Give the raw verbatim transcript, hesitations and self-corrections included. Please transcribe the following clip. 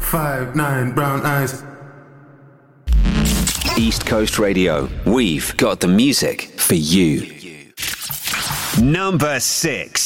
five nine, brown eyes. East Coast Radio. We've got the music for you. Number six.